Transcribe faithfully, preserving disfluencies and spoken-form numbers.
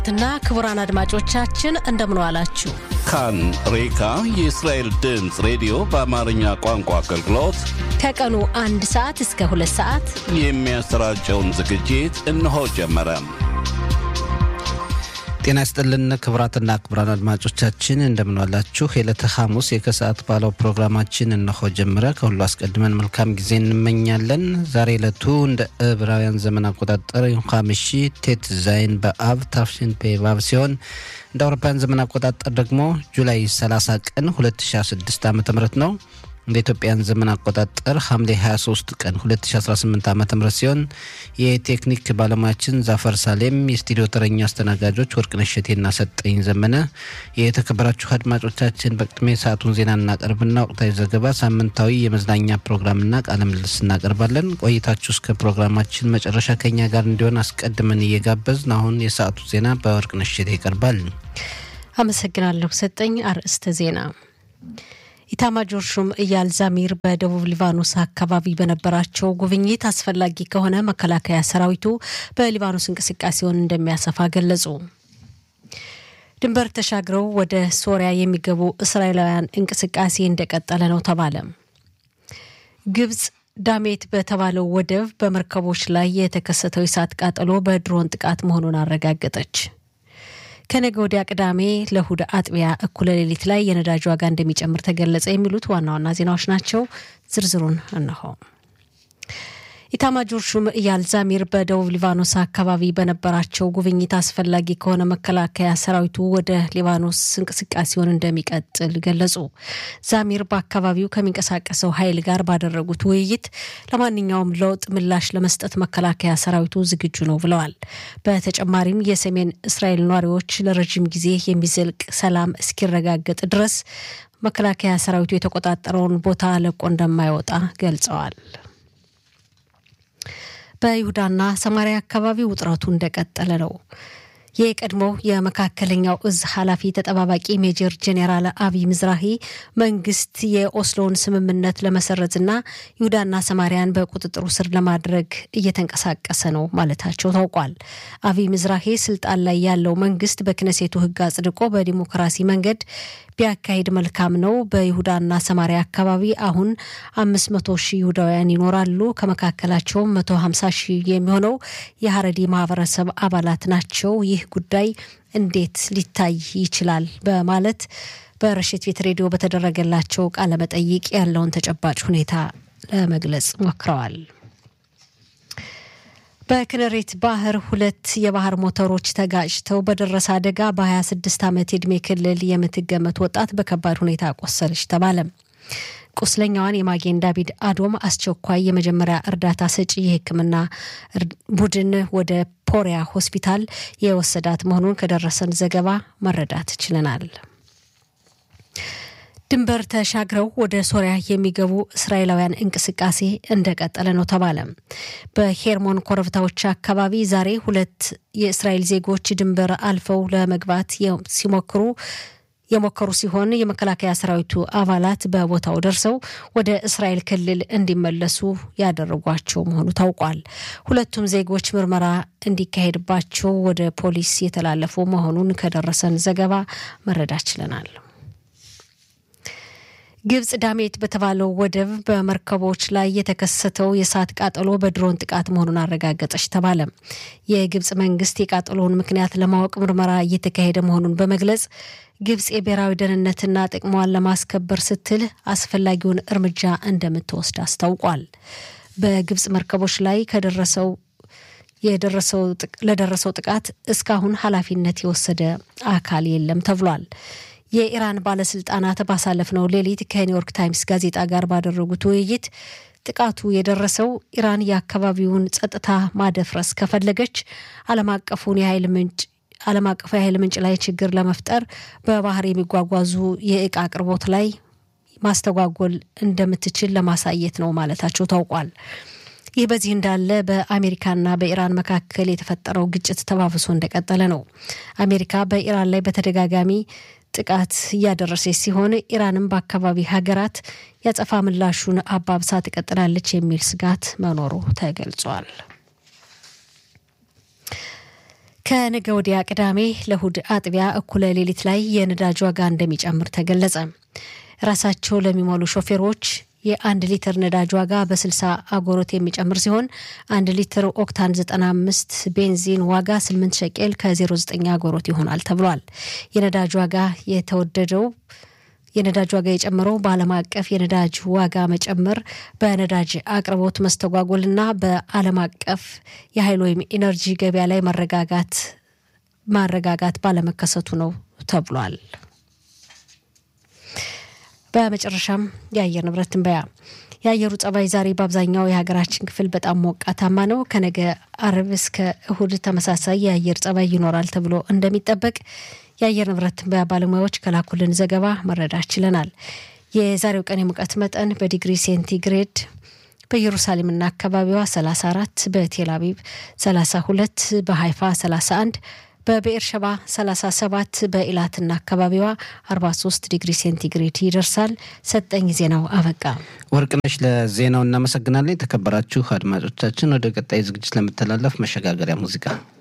ትና ክቡራን አድማጮቻችን እንደምን ዋላችሁ ካን ሬካ የእስራኤል ድምጽ ሬዲዮ በአማርኛ ቋንቋ አገልግሎት ከቀኑ አንድ ሰዓት እስከ ሁለት ሰዓት የሚያሰራጨውን ዝግጅት እነሆ ጀመረ። ጤና ይስጥልን ክቡራትና ክቡራን አድማጮቻችን እንደምን ዋላችሁ። የዕለተ ሐሙስ የከሰዓት ባለው ፕሮግራማችን እነሆ ጀመረ። ከሁሉ አስቀድመን መልካም ጊዜ እንመኛለን። ዛሬ ዕለቱ እንደ ዕብራውያን ዘመን አቆጣጠር ሐሙስ ቴት ዛይን በአብ ታፍሽን ፔቫቭ ሲሆን እንደ አውሮፓውያን ዘመን አቆጣጠር ደግሞ ጁላይ ሰላሳ ቀን ሁለት ሺህ ስድስት ዓ.ም ነው። እንደ ኢትዮጵያን ዘመን አቆጣጠር ሐምሌ ሃያ ሶስት ቀን ሁለት ሺህ አስራ ስምንት ዓ.ም ሲሆን የቴክኒክ ባለሙያችን ዛፈር ሳሌም፣ የስቱዲዮ ተረኛ አስተናጋጆች ወርቅነሽ እሸቴና ሰጠኝ ዘመነ። የተከበራችሁ አድማጮቻችን በቅድሚያ ሰዓቱን ዜና እናቀርብና ወቅታዊ ዘገባ፣ ሳምንታዊ የመዝናኛ ፕሮግራምና ቃለ ምልልስ እናቀርባለን። ቆይታችሁ እስከ ፕሮግራማችን መጨረሻ ከኛ ጋር እንዲሆን አስቀድመን እየጋበዝን አሁን የሰዓቱ ዜና በወርቅነሽ እሸቴ ይቀርባል። አመሰግናለሁ ሰጠኝ። አርዕስተ ዜና ኢታማጆር ሹም ኢያል ዛሚር በደቡብ ሊባኖስ አካባቢ በነበራቸው ጉብኝት አስፈላጊ ከሆነ መከላከያ ሰራዊቱ በሊባኖስ እንቅስቃሴውን እንደሚያሰፋ ገለጹ። ድንበር ተሻግረው ወደ ሶሪያ የሚገቡ እስራኤላውያን እንቅስቃሴ እንደቀጠለ ነው ተባለ። ግብጽ ዳሜት በተባለው ወደብ በመርከቦች ላይ የተከሰተው እሳት ቃጠሎ በድሮን ጥቃት መሆኑን አረጋገጠች። ከነገ ወዲያ ቅዳሜ ለእሁድ አጥቢያ እኩለ ሌሊት ላይ የነዳጅ ዋጋ እንደሚጨምር ተገለጸ። የሚሉት ዋና ዋና ዜናዎች ናቸው። ዝርዝሩን እነሆ። ኢታማጆር ሹም ኢያል ዛሚር በደቡብ ሊባኖስ አካባቢ በነበራቸው ጉብኝት አስፈላጊ ከሆነ መከላከያ ሰራዊቱ ወደ ሊባኖስ እንቅስቃሴውን እንደሚቀጥል ገለጹ። ዛሚር በአካባቢው ከሚንቀሳቀሰው ኃይል ጋር ባደረጉት ውይይት ለማንኛውም ለውጥ ምላሽ ለመስጠት መከላከያ ሰራዊቱ ዝግጁ ነው ብለዋል። በተጨማሪም የሰሜን እስራኤል ነዋሪዎች ለረጅም ጊዜ የሚዘልቅ ሰላም እስኪረጋገጥ ድረስ መከላከያ ሰራዊቱ የተቆጣጠረውን ቦታ ለቆ እንደማይወጣ ገልጸዋል። በይሁዳና ሰማሪያ አካባቢ ውጥረቱ እንደቀጠለ ነው። የቀድሞው የመካከለኛው እዝ ኃላፊ ተጠባባቂ ሜጀር ጄኔራል አቢ ምዝራሂ መንግስት የኦስሎን ስምምነት ለመሰረዝና ይሁዳና ሰማሪያን በቁጥጥሩ ስር ለማድረግ እየተንቀሳቀሰ ነው ማለታቸው ታውቋል። አቢ ምዝራሂ ስልጣን ላይ ያለው መንግስት በክነሴቱ ህግ አጽድቆ በዲሞክራሲ መንገድ ቢያካሂድ መልካም ነው። በይሁዳና ሰማሪያ አካባቢ አሁን አምስት መቶ ሺህ ይሁዳውያን ይኖራሉ። ከመካከላቸው መቶ ሃምሳ ሺህ የሚሆነው የሐረዲ ማህበረሰብ አባላት ናቸው። ይህ ጉዳይ እንዴት ሊታይ ይችላል በማለት በረሽት ቤት ሬዲዮ በተደረገላቸው ቃለ መጠይቅ ያለውን ተጨባጭ ሁኔታ ለመግለጽ ሞክረዋል። በክነሬት ባህር ሁለት የባህር ሞተሮች ተጋጭተው በደረሰ አደጋ በ26 ዓመት ዕድሜ ክልል የምትገመት ወጣት በከባድ ሁኔታ ቆሰለች ተባለ። ቁስለኛዋን የማጌን ዳቪድ አዶም አስቸኳይ የመጀመሪያ እርዳታ ሰጪ የሕክምና ቡድን ወደ ፖሪያ ሆስፒታል የወሰዳት መሆኑን ከደረሰን ዘገባ መረዳት ችለናል። ድንበር ተሻግረው ወደ ሶሪያ የሚገቡ እስራኤላውያን እንቅስቃሴ እንደቀጠለ ነው ተባለ። በሄርሞን ኮረብታዎች አካባቢ ዛሬ ሁለት የእስራኤል ዜጎች ድንበር አልፈው ለመግባት ሲሞክሩ የሞከሩ ሲሆን የመከላከያ ሰራዊቱ አባላት በቦታው ደርሰው ወደ እስራኤል ክልል እንዲመለሱ ያደረጓቸው መሆኑ ታውቋል። ሁለቱም ዜጎች ምርመራ እንዲካሄድባቸው ወደ ፖሊስ የተላለፉ መሆኑን ከደረሰን ዘገባ መረዳት ችለናል። ግብጽ ዳሜት በተባለው ወደብ በመርከቦች ላይ የተከሰተው የእሳት ቃጠሎ በድሮን ጥቃት መሆኑን አረጋገጠች ተባለ። የግብጽ መንግስት የቃጠሎውን ምክንያት ለማወቅ ምርመራ እየተካሄደ መሆኑን በመግለጽ ግብጽ የብሔራዊ ደህንነትና ጥቅሟን ለማስከበር ስትል አስፈላጊውን እርምጃ እንደምትወስድ አስታውቋል። በግብጽ መርከቦች ላይ ከደረሰው የደረሰው ለደረሰው ጥቃት እስካሁን ኃላፊነት የወሰደ አካል የለም ተብሏል። የኢራን ባለስልጣናት ባሳለፍነው ሌሊት ከኒውዮርክ ታይምስ ጋዜጣ ጋር ባደረጉት ውይይት ጥቃቱ የደረሰው ኢራን የአካባቢውን ጸጥታ ማደፍረስ ከፈለገች ዓለም አቀፉን የኃይል ምንጭ ዓለም አቀፉ የኃይል ምንጭ ላይ ችግር ለመፍጠር በባህር የሚጓጓዙ የእቃ አቅርቦት ላይ ማስተጓጎል እንደምትችል ለማሳየት ነው ማለታቸው ታውቋል። ይህ በዚህ እንዳለ በአሜሪካና በኢራን መካከል የተፈጠረው ግጭት ተባብሶ እንደቀጠለ ነው። አሜሪካ በኢራን ላይ በተደጋጋሚ ጥቃት እያደረሰች ሲሆን ኢራንም በአካባቢ ሀገራት ያጸፋ ምላሹን አባብሳ ትቀጥላለች የሚል ስጋት መኖሩ ተገልጿል። ከነገ ወዲያ ቅዳሜ ለእሁድ አጥቢያ እኩለ ሌሊት ላይ የነዳጅ ዋጋ እንደሚጨምር ተገለጸ። ራሳቸው ለሚሞሉ ሾፌሮች የአንድ ሊትር ነዳጅ ዋጋ በ60 አጎሮት የሚጨምር ሲሆን አንድ ሊትር ኦክታን ዘጠና አምስት ቤንዚን ዋጋ ስምንት ሸቄል ከ09 አጎሮት ይሆናል ተብሏል። የነዳጅ ዋጋ የተወደደው የነዳጅ ዋጋ የጨመረው በዓለም አቀፍ የነዳጅ ዋጋ መጨመር በነዳጅ አቅርቦት መስተጓጎልና በዓለም አቀፍ የኃይል ወይም ኢነርጂ ገበያ ላይ መረጋጋት ማረጋጋት ባለመከሰቱ ነው ተብሏል። በመጨረሻም የአየር ንብረት ትንበያ የአየሩ ጸባይ ዛሬ በአብዛኛው የሀገራችን ክፍል በጣም ሞቃታማ ነው። ከነገ አርብ እስከ እሁድ ተመሳሳይ የአየር ጸባይ ይኖራል ተብሎ እንደሚጠበቅ የአየር ንብረት ትንበያ ባለሙያዎች ከላኩልን ዘገባ መረዳት ችለናል። የዛሬው ቀን የሙቀት መጠን በዲግሪ ሴንቲግሬድ በኢየሩሳሌምና አካባቢዋ ሰላሳ አራት፣ በቴል አቪቭ ሰላሳ ሁለት፣ በሃይፋ ሰላሳ አንድ፣ በቤርሸባ ሰላሳ ሰባት፣ በኢላትና አካባቢዋ አርባ ሶስት ዲግሪ ሴንቲግሬድ ይደርሳል። ሰጠኝ ዜናው አበቃ። ወርቅነሽ ለዜናው እናመሰግናለን። የተከበራችሁ አድማጮቻችን ወደ ቀጣይ ዝግጅት ለመተላለፍ መሸጋገሪያ ሙዚቃ